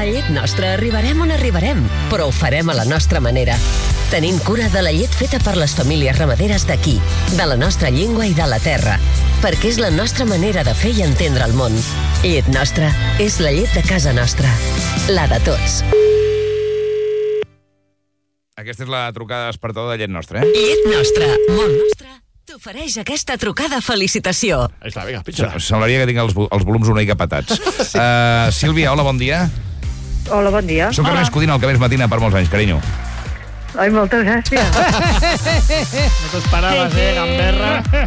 A Llet Nostra arribarem on arribarem, però ho farem a la nostra manera. Tenim cura de la llet feta per les famílies ramaderes d'aquí, de la nostra llengua i de la terra, perquè és la nostra manera de fer i entendre el món. Llet Nostra és la llet de casa nostra, la de tots. Aquesta és la trucada despertadora de Llet Nostra, eh? Llet Nostra, molt nostra, t'ofereix aquesta trucada felicitació. Ahí està, vinga, pitja. Semblaria que tinc els volums una mica patats. Sílvia, hola, bon dia. Hola, bon dia. Soc Ernest Codina, el que més matina per molts anys, carinyo. Ai, moltes gràcies. No t'esperaves, gamberra.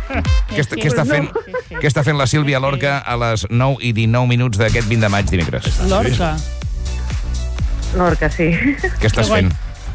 Què està fent la Sílvia Lorca a les 9 i 19 minuts d'aquest 20 de maig dimecres? Lorca. Lorca, sí. Què estàs fent?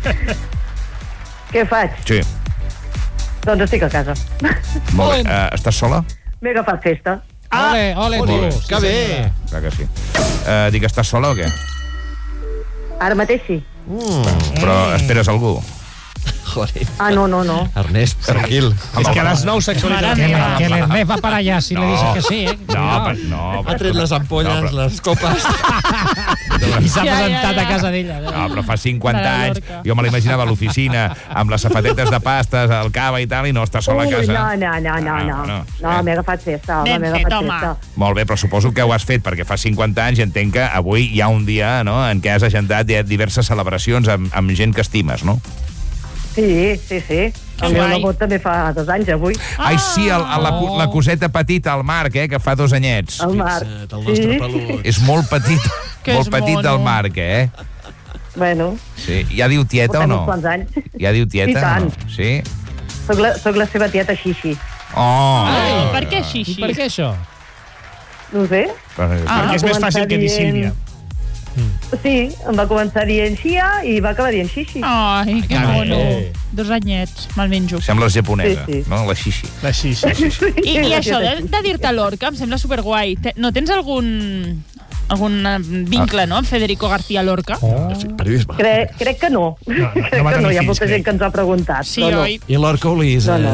Què faig? Sí. Doncs estic a casa. Molt bé. Estàs sola? M'he agafat festa. Ole, tu. Que bé. Clar que sí. Dic, estàs sola o què? Ara mateix sí. Però esperes algú? Joder. No. Ernest, tranquil. És que a les 9 sexualitat... Que l'Ernest va para allá si le dices que sí, No. Ha tret les ampolles, les copes. I s'ha presentat a casa d'ella. No, però fa 50 anys jo me l'imaginava a l'oficina amb les safatetes de pastes, el cava i tal, i no està sola a casa. No, m'he agafat festa, home, m'he agafat festa. Molt bé, però suposo que ho has fet perquè fa 50 anys i entenc que avui hi ha un dia, no?, en què has agendat diverses celebracions amb gent que estimes, no? Sí. El meu nebot també fa 2 anys, avui. Ai, sí, la coseta petita, el Marc, que fa 2 anyets. El Marc. El nostre pelut. És molt petit, Que molt és petit mono. del Marc, Bueno. Sí. Ja diu tieta o no? Portem uns quants anys. Ja diu tieta I o tant. no? Sí? Soc la seva tieta Xixi. Oh! Per què xixi? Per què això? No ho sé. Perquè és més fàcil que dir Sílvia. Sí, em va començar dient Xia i va acabar dient Xixi. Ai, que Que mono. bé. 2 anyets, me'l menjo. Sembles japonesa, Sí. no? La xixi. La xixi. I això de dir-te Lorca em sembla superguai. No tens algun vincle, no?, amb Federico García Lorca? Periodisme. Crec que no. Crec va que no, tenir hi ha fills, molta crec. gent que ens ha preguntat. Sí, però no. oi? I l'Orca Ulisses. No.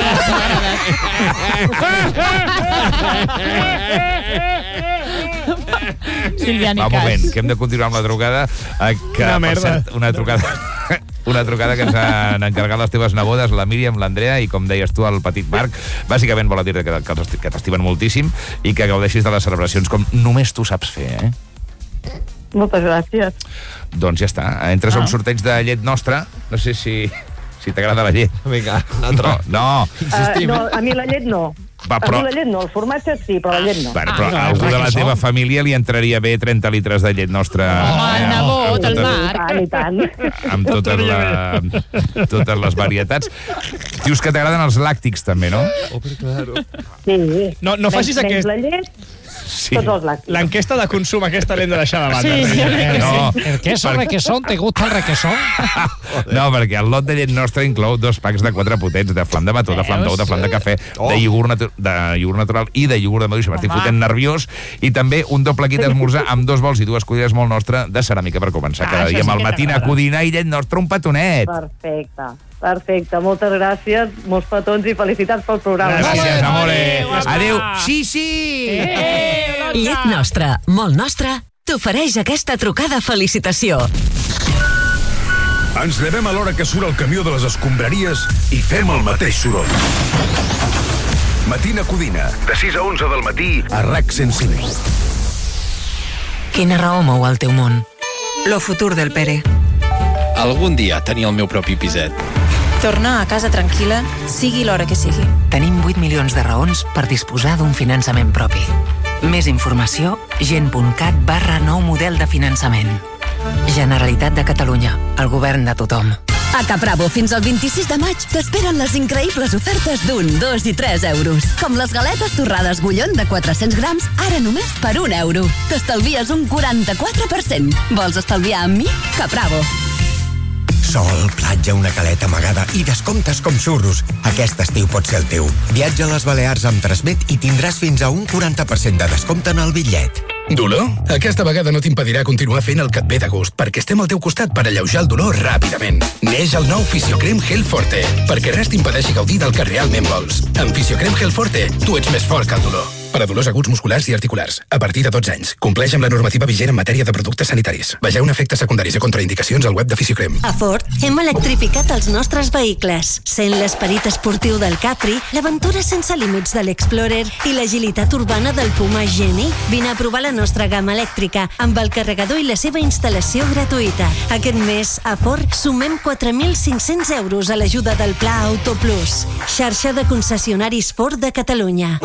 Sílvia, ni Va, un moment, cas. que hem de continuar amb la trucada. Que, Una per merda. cert, una trucada que ens han encarregat les teves nebodes, la Míriam, l'Andrea i, com deies tu, el petit Marc. Bàsicament volen dir que t'estimen moltíssim i que gaudeixis de les celebracions com només tu saps fer, Moltes gràcies. Doncs ja està. Entres a un sorteig de Llet Nostra. No sé si t'agrada la llet. Vinga, un altre. No. No, a mi la llet no. Va, però- A mi la llet no, el formatge sí, però la llet no. Bueno, però a algú de la teva família li entraria bé 30 litres de Llet Nostra. Home, el nebot, el Marc. I tant. Amb totes les varietats. Dius que t'agraden els làctics, també, no? Sí. No facis Menys aquest... la llet, Sí. tots els làctics. L'enquesta de consum aquesta l'hem de deixar de banda. Sí. No, El queso, requesón, ¿te gusta el requesón? no, perquè el lot de Llet Nostra inclou 2 packs de 4 potents, de flam de mató, de flam d'ou, de flam de cafè, de iogurt natural i de iogurt de maduixa. M'estic fotent nerviós. I també un doble kit d'esmorzar amb 2 bols i 2 culleres molt nostra de ceràmica per començar cada això dia. sí Amb el que Matina t'agrada. Codina i Llet Nostra, un petonet. Perfecte. Moltes gràcies, molts petons i felicitats pel programa. Gràcies, amore. guapa. Adéu. Sí. Llet Nostra, molt nostra, t'ofereix aquesta trucada felicitació. Ens llevem a l'hora que surt el camió de les escombraries i fem el mateix soroll. Matina Codina, de 6 a 11 del matí, a RAC 105. Quina raó mou el teu món? Lo futur del Pere. Algun dia tenir el meu propi piset. Tornar a casa tranquil·la, sigui l'hora que sigui. Tenim 8 milions de raons per disposar d'un finançament propi. Més informació, gent.cat/nou model de finançament. Generalitat de Catalunya, el govern de tothom. A Capravo, fins al 26 de maig, t'esperen les increïbles ofertes d'1, 2 i 3 euros. Com les galetes torrades Gullón de 400 grams, ara només per 1 euro. T'estalvies un 44%. Vols estalviar amb mi? Capravo. Sol, platja, una caleta amagada i descomptes com xurros. Aquest estiu pot ser el teu. Viatja a les Balears amb Transmet i tindràs fins a un 40% de descompte en el bitllet. Dolor? Aquesta vegada no t'impedirà continuar fent el que et ve de gust, perquè estem al teu costat per alleujar el dolor ràpidament. Neix el nou Fisiocrem Gel Forte, perquè res t'impedeixi gaudir del que realment vols. Amb Fisiocrem Gel Forte, tu ets més fort que el dolor. Per a dolors aguts musculars i articulars. A partir de 12 anys. Compleix amb la normativa vigent en matèria de productes sanitaris. Vegeu efectes secundaris i contraindicacions al web de Fisiocrem. A Ford hem electrificat els nostres vehicles. Sent l'esperit esportiu del Capri, l'aventura sense límits de l'Explorer i l'agilitat urbana del Puma Geni. Vine a provar la nostra gamma elèctrica amb el carregador i la seva instal·lació gratuïta. Aquest mes, a Ford, sumem 4.500 euros a l'ajuda del Pla Auto Plus. Xarxa de concessionaris Ford de Catalunya.